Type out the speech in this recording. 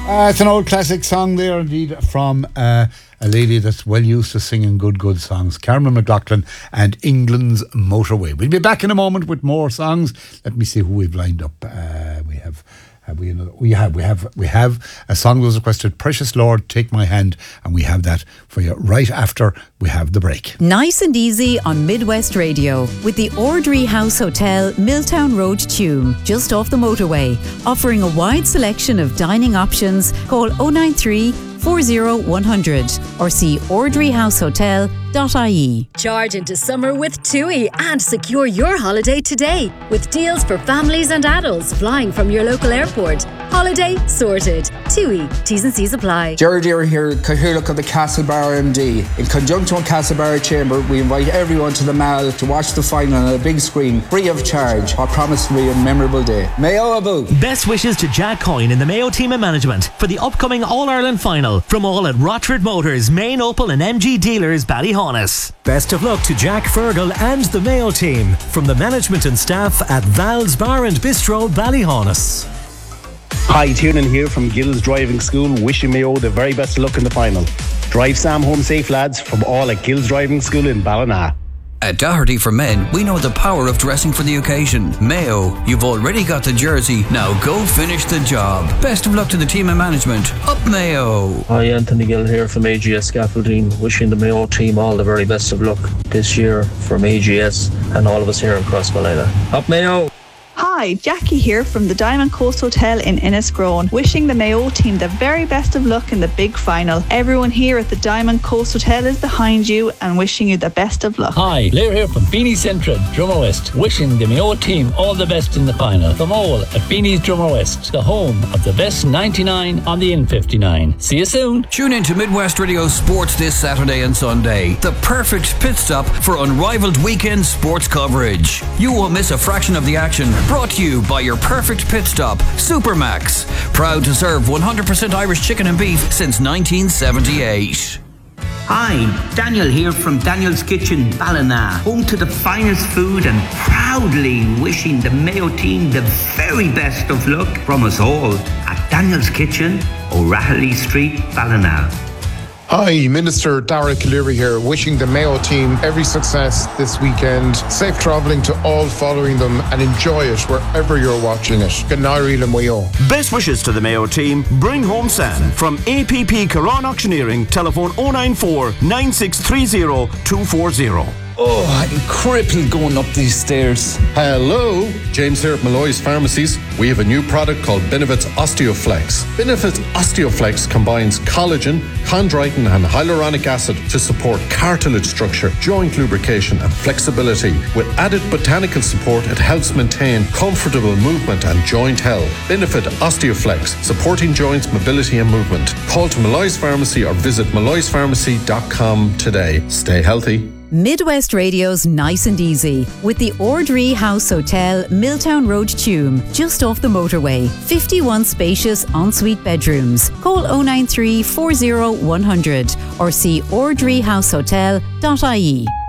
It's an old classic song there indeed from a lady that's well used to singing good songs, Carmen McLaughlin and England's Motorway. We'll be back in a moment with more songs. Let me see who we've lined up. We have a song that was requested, Precious Lord, Take My Hand, and we have that for you right after we have the break. Nice and easy on Midwest Radio with the Ordry House Hotel, Milltown Road, Tuam, just off the motorway, offering a wide selection of dining options. Call 093 40100 or see ordryhousehotel.ie. Charge into summer with TUI and secure your holiday today with deals for families and adults flying from your local airport. Holiday sorted. TUI. T's and C's apply. Jared Deere here, Cathaoirleach of the Castlebar MD. In conjunction with Castlebar Chamber, we invite everyone to the Mall to watch the final on a big screen, free of charge. What promises to be a memorable day. Mayo Abu. Best wishes to Jack Coyne in the Mayo team and management for the upcoming All-Ireland final from all at Rochford Motors, Main Opel and MG dealers Ballyhonus. Best of luck to Jack Fergal and the Mayo team from the management and staff at Val's Bar and Bistro, Ballyhonus. Hi, Tiernan here from Gills Driving School, wishing Mayo the very best of luck in the final. Drive Sam home safe, lads, from all at Gills Driving School in Ballina. At Doherty for Men, we know the power of dressing for the occasion. Mayo, you've already got the jersey, now go finish the job. Best of luck to the team and management. Up Mayo! Hi, Anthony Gill here from AGS Scaffolding, wishing the Mayo team all the very best of luck this year from AGS and all of us here in Crossmolina. Up Mayo! Hi, Jackie here from the Diamond Coast Hotel in Innisgrown, wishing the Mayo team the very best of luck in the big final. Everyone here at the Diamond Coast Hotel is behind you and wishing you the best of luck. Hi, Blair here from Beanie Central, Drummer West, wishing the Mayo team all the best in the final. From all at Beanie's Drummer West, the home of the best 99 on the N59. See you soon. Tune in to Midwest Radio Sports this Saturday and Sunday. The perfect pit stop for unrivaled weekend sports coverage. You won't miss a fraction of the action. Brought to you by your perfect pit stop, Supermax. Proud to serve 100% Irish chicken and beef since 1978. Hi, Daniel here from Daniel's Kitchen, Ballina, home to the finest food and proudly wishing the Mayo team the very best of luck from us all at Daniel's Kitchen, O'Rahilly Street, Ballina. Hi, Minister Dara Cleary here, wishing the Mayo team every success this weekend. Safe travelling to all following them and enjoy it wherever you're watching it. Ganari Le Mayo. Best wishes to the Mayo team. Bring home sand. From APP Caron Auctioneering, telephone 094 9630 240. Oh, I'm crippled going up these stairs. Hello, James here at Malloy's Pharmacies. We have a new product called Benefits Osteoflex. Benefits Osteoflex combines collagen, chondroitin and hyaluronic acid to support cartilage structure, joint lubrication and flexibility. With added botanical support, it helps maintain comfortable movement and joint health. Benefit Osteoflex, supporting joints, mobility and movement. Call to Malloy's Pharmacy or visit malloyspharmacy.com today. Stay healthy. Midwest Radio's Nice and Easy with the Ordry House Hotel, Milltown Road, Tuam, just off the motorway. 51 spacious ensuite bedrooms. Call 093 40100 or see ordryhousehotel.ie.